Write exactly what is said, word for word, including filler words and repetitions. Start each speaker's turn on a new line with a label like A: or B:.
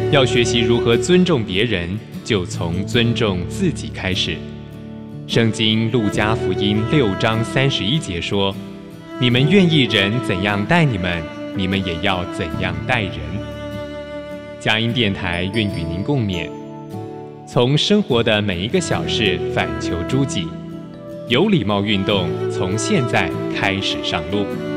A: 要学习如何尊重别人，就从尊重自己开始。圣经路加福音六章三十一节说：你们愿意人怎样待你们，你们也要怎样待人。佳音电台愿与您共勉，从生活的每一个小事反求诸己，有礼貌运动从现在开始上路。